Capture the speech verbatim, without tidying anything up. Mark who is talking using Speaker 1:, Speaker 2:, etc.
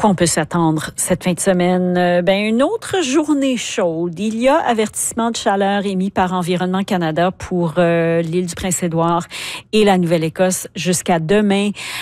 Speaker 1: quoi on peut s'attendre cette fin de semaine? Euh, ben, une autre journée chaude. Il y a avertissement de chaleur émis par Environnement Canada pour euh, l'île du Prince-Édouard et la Nouvelle-Écosse jusqu'à demain.